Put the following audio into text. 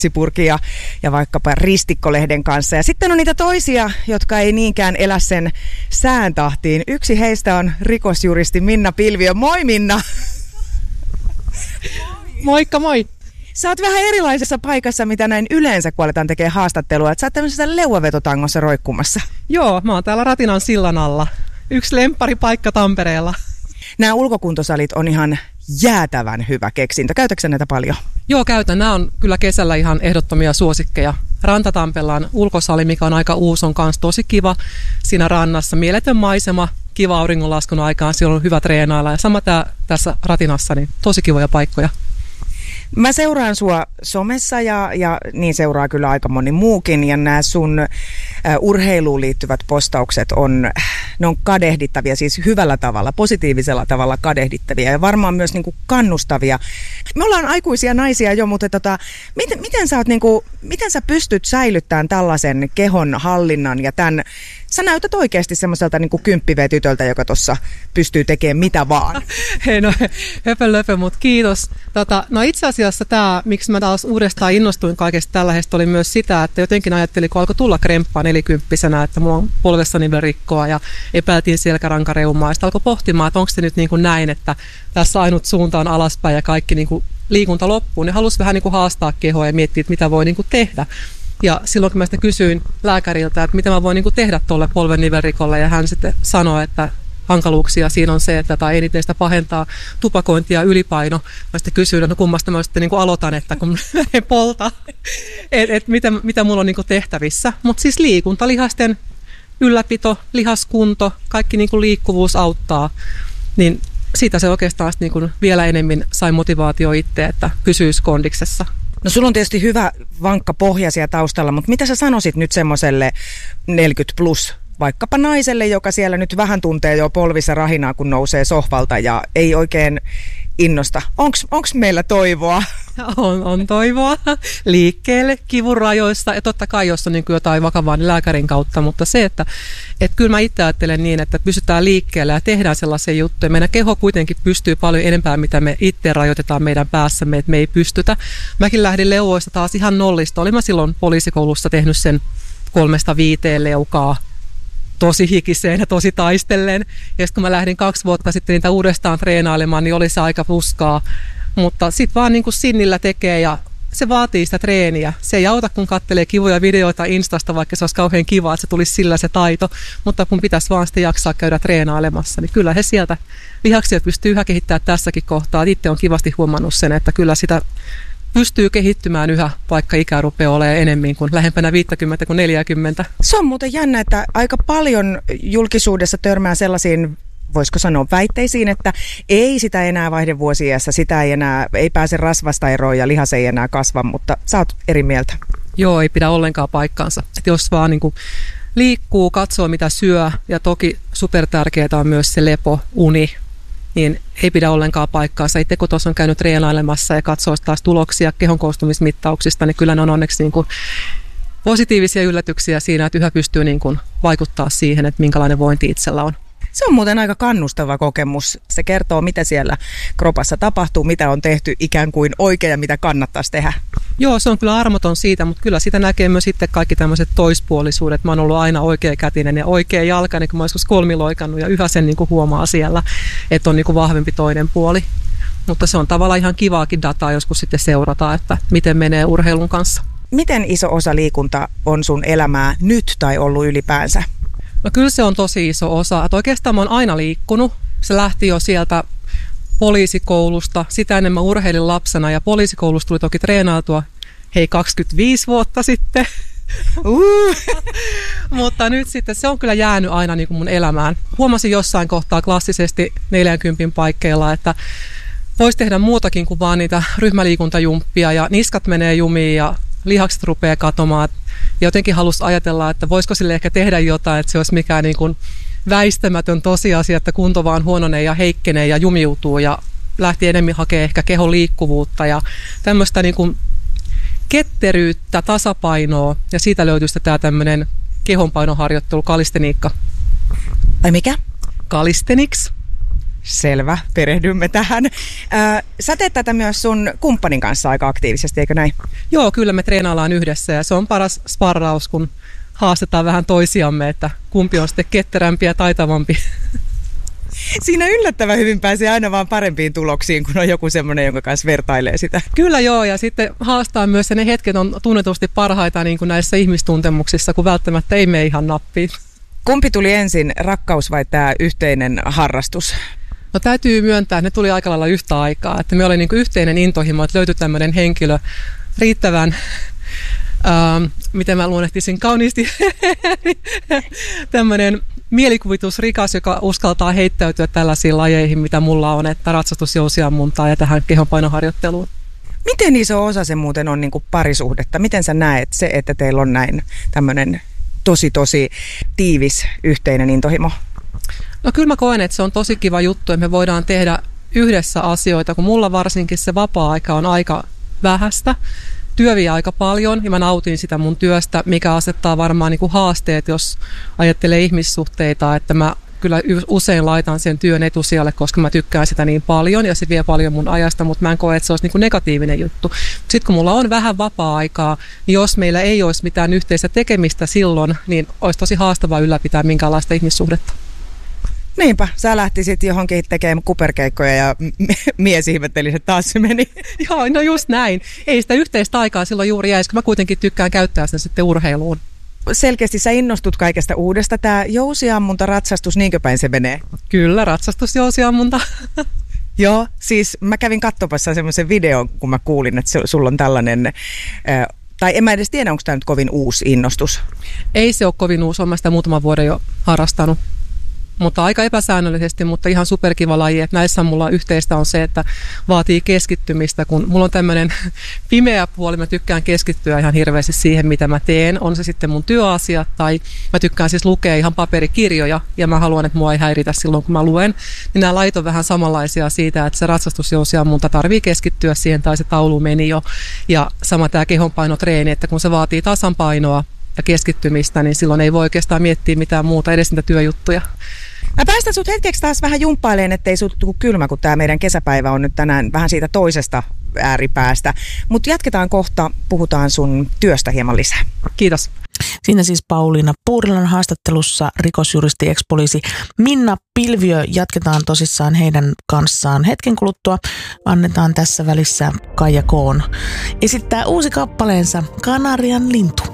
purkin ja vaikkapa ristikkolehden kanssa. Ja sitten on niitä toisia, jotka ei niinkään elä sen sään tahtiin. Yksi heistä on rikosjuristi Minna Pilviö. Moi Minna! Moikka moi! Sä oot vähän erilaisessa paikassa, mitä näin yleensä, kun aletaan tekemään haastattelua. Että sä oot tämmöisessä leuavetotangossa roikkumassa. Joo, mä oon täällä Ratinan sillan alla. Yksi lempparipaikka Tampereella. Nämä ulkokuntosalit on ihan jäätävän hyvä keksintö. Käytätkö näitä paljon? Joo, käytän. Nämä on kyllä kesällä ihan ehdottomia suosikkeja. Rantatampelan ulkosali, mikä on aika uusi, on myös tosi kiva. Siinä rannassa mieletön maisema, kiva auringonlaskun aikaan, siellä on hyvä treenailla. Ja sama tässä Ratinassa, niin tosi kivoja paikkoja. Mä seuraan sua somessa ja niin seuraa kyllä aika moni muukin. Ja nämä sun urheiluun liittyvät postaukset ne on kadehdittavia, siis hyvällä tavalla, positiivisella tavalla kadehdittavia ja varmaan myös niin kuin kannustavia. Me ollaan aikuisia naisia jo, mutta miten sä pystyt säilyttämään tällaisen kehon hallinnan ja tämän? Sä näytät oikeasti semmoiselta niin kuin 10V-tytöltä, joka tuossa pystyy tekemään mitä vaan. Hei no, höpö, mutta kiitos. No itse asiassa tämä, miksi mä taas uudestaan innostuin kaikesta tällaisesta, oli myös sitä, että jotenkin ajattelin, kun alkoi tulla kremppaa 40-vuotiaana, että mulla on polvessanivelrikkoa ja epäiltiin selkärankareumaa. Ja sitten alkoi pohtimaan, että onko se nyt niin kuin näin, että tässä ainut suunta on alaspäin ja kaikki niin kuin liikunta loppuu. Ne halusi vähän niin kuin haastaa kehoa ja miettiä, että mitä voi niin kuin tehdä. Ja silloin kun mä sitä kysyin lääkäriltä, että mitä mä voin niin kuin tehdä tuolle polvenivelrikolle, ja hän sitten sanoi, että hankaluuksia siinä on se, että eniten sitä pahentaa tupakointi ja ylipaino. Mä sitten kysyin, että kummasta mä sitten niin kuin aloitan, että kun menee polta, että mitä mulla on niin kuin tehtävissä. Mutta siis liikunta, lihasten ylläpito, lihaskunto, kaikki niin kuin liikkuvuus auttaa, niin siitä se oikeastaan niin kuin vielä enemmän sai motivaatio itse, että pysyisi kondiksessa. No sulla on tietysti hyvä vankka pohja siellä taustalla, mutta mitä sä sanoisit nyt semmoiselle 40 plus vaikkapa naiselle, joka siellä nyt vähän tuntee jo polvissa rahinaa, kun nousee sohvalta ja ei oikein innosta? Onks meillä toivoa? On toivoa liikkeelle kivun rajoissa ja totta kai jos on niin kuin jotain vakavaa niin lääkärin kautta, mutta se, että kyllä mä itse ajattelen niin, että pysytään liikkeelle ja tehdään sellaisia juttuja. Meidän keho kuitenkin pystyy paljon enempää, mitä me itse rajoitetaan meidän päässämme, että me ei pystytä. Mäkin lähdin leuvoista taas ihan nollista. Olin mä silloin poliisikoulussa tehnyt sen 3-5 leukaa tosi hikiseen ja tosi taistellen. Ja sitten kun mä lähdin 2 vuotta sitten niitä uudestaan treenailemaan, niin oli se aika fuskaa. Mutta sitten vaan niin kuin sinnillä tekee ja se vaatii sitä treeniä. Se ei auta, kun katselee kivoja videoita Instasta, vaikka se olisi kauhean kiva, että se tulisi sillä se taito. Mutta kun pitäisi vaan sitten jaksaa käydä treenailemassa, niin kyllä he sieltä lihaksia pystyy yhä kehittämään tässäkin kohtaa. Itse on kivasti huomannut sen, että kyllä sitä pystyy kehittymään yhä, vaikka ikä rupeaa olemaan enemmän kuin lähempänä 50 kuin 40. Se on muuten jännä, että aika paljon julkisuudessa törmää sellaisiin, voisiko sanoa, väitteisiin, että ei sitä enää vaihde vuosiiässä, sitä ei pääse rasvasta eroon ja lihas ei enää kasva, mutta sä oot eri mieltä. Joo, ei pidä ollenkaan paikkaansa. Että jos vaan niin kuin liikkuu, katsoo mitä syö ja toki supertärkeää on myös se lepo, uni, niin ei pidä ollenkaan paikkaansa. Itse kun tuossa on käynyt treenailemassa ja katsoo taas tuloksia kehon koostumismittauksista, niin kyllä ne on onneksi niin kuin positiivisia yllätyksiä siinä, että yhä pystyy niin kuin vaikuttaa siihen, että minkälainen vointi itsellä on. Se on muuten aika kannustava kokemus. Se kertoo, mitä siellä kropassa tapahtuu, mitä on tehty ikään kuin oikein ja mitä kannattaisi tehdä. Joo, se on kyllä armoton siitä, mutta kyllä sitä näkee myös sitten kaikki tämmöiset toispuolisuudet. Mä oon ollut aina oikeakätinen ja oikea jalkainen, kun mä oon kolmiloikannut ja yhä sen niin kuin huomaa siellä, että on niin kuin vahvempi toinen puoli. Mutta se on tavallaan ihan kivaakin dataa joskus sitten seurata, että miten menee urheilun kanssa. Miten iso osa liikunta on sun elämää nyt tai ollut ylipäänsä? No kyllä se on tosi iso osa. Että oikeastaan mä oon aina liikkunut. Se lähti jo sieltä poliisikoulusta. Sitä ennen mä urheilin lapsena ja poliisikoulusta tuli toki treenautua 25 vuotta sitten. Mutta nyt sitten se on kyllä jäänyt aina niin kuin mun elämään. Huomasin jossain kohtaa klassisesti 40 paikkeilla, että voisi tehdä muutakin kuin vaan niitä ryhmäliikuntajumppia ja niskat menee jumiin ja lihakset rupeaa katomaan. Ja jotenkin halusi ajatella, että voisiko sille ehkä tehdä jotain, että se olisi mikään niin kuin väistämätön tosiasia, että kunto vaan huononee ja heikkenee ja jumiutuu ja lähti enemmän hakemaan ehkä kehon liikkuvuutta ja tämmöistä niin kuin ketteryyttä, tasapainoa ja siitä löytyy tämä tämmöinen kehonpainoharjoittelu, kalisteniikka. Ai mikä? Calisthenics. Selvä, perehdymme tähän. Sä teet tätä myös sun kumppanin kanssa aika aktiivisesti, eikö näin? Joo, kyllä me treenaillaan yhdessä ja se on paras sparraus, kun haastetaan vähän toisiamme, että kumpi on sitten ketterämpi ja taitavampi. Siinä yllättävän hyvin pääsee aina vaan parempiin tuloksiin, kun on joku semmoinen, jonka kanssa vertailee sitä. Kyllä joo, ja sitten haastaa myös, ja ne hetket on tunnetusti parhaita niin kuin näissä ihmistuntemuksissa, kun välttämättä ei mene ihan nappiin. Kumpi tuli ensin, rakkaus vai tämä yhteinen harrastus? No täytyy myöntää, että ne tuli aika lailla yhtä aikaa, että me oli niin kuin yhteinen intohimo, että löytyi tämmöinen henkilö riittävän, miten mä luonnehtisin kauniisti, tämmöinen mielikuvitusrikas, joka uskaltaa heittäytyä tällaisiin lajeihin, mitä mulla on, että ratsastusjousiammuntaa ja tähän kehonpainoharjoitteluun. Miten iso osa se muuten on niin kuin parisuhdetta? Miten sä näet se, että teillä on näin tämmöinen tosi tiivis yhteinen intohimo? No kyllä mä koen, että se on tosi kiva juttu, että me voidaan tehdä yhdessä asioita, kun mulla varsinkin se vapaa-aika on aika vähäistä. Työ vie aika paljon ja mä nautin sitä mun työstä, mikä asettaa varmaan niin kuin haasteet, jos ajattelee ihmissuhteita, että mä kyllä usein laitan sen työn etusijalle, koska mä tykkään sitä niin paljon ja se vie paljon mun ajasta, mutta mä en koe, että se olisi niin kuin negatiivinen juttu. Sitten kun mulla on vähän vapaa-aikaa, niin jos meillä ei olisi mitään yhteistä tekemistä silloin, niin olisi tosi haastavaa ylläpitää minkäänlaista ihmissuhdetta. Niinpä, sä lähtisit johonkin tekemään kuperkeikkoja ja mies ihmetteli, että taas se meni. Joo, no just näin. Ei sitä yhteistä aikaa silloin juuri jäisi, kun mä kuitenkin tykkään käyttää sen sitten urheiluun. Selkeästi sä innostut kaikesta uudesta. Tämä jousiammunta, ratsastus, niinkö päin se menee? Kyllä, ratsastusjousiammunta. Joo, siis mä kävin katsomassa semmoisen videon, kun mä kuulin, että sulla on tällainen, tai en mä edes tiedä, onko tämä nyt kovin uusi innostus. Ei se ole kovin uusi, olen sitä muutaman vuoden jo harrastanut. Mutta aika epäsäännöllisesti, mutta ihan superkiva laji. Että näissä mulla yhteistä on se, että vaatii keskittymistä, kun mulla on tämmöinen pimeä puoli, mä tykkään keskittyä ihan hirveästi siihen, mitä mä teen. On se sitten mun työasiat tai mä tykkään siis lukea ihan paperikirjoja ja mä haluan, että mua ei häiritä silloin, kun mä luen. Niin nämä lait on vähän samanlaisia siitä, että se ratsastusjousiammunta tarvii keskittyä siihen tai se taulu meni jo. Ja sama tämä kehonpainotreeni, että kun se vaatii tasanpainoa ja keskittymistä, niin silloin ei voi oikeastaan miettiä mitään muuta, edes niitä työjuttuja. Mä päästän sut hetkeksi taas vähän jumppaileen, ettei sut tule kylmä, kun tää meidän kesäpäivä on nyt tänään vähän siitä toisesta ääripäästä. Mutta jatketaan kohta, puhutaan sun työstä hieman lisää. Kiitos. Siinä siis Pauliina Puurilan haastattelussa rikosjuristi ex-poliisi Minna Pilviö. Jatketaan tosissaan heidän kanssaan hetken kuluttua. Annetaan tässä välissä Kaija Koon esittää uusi kappaleensa Kanarian lintu.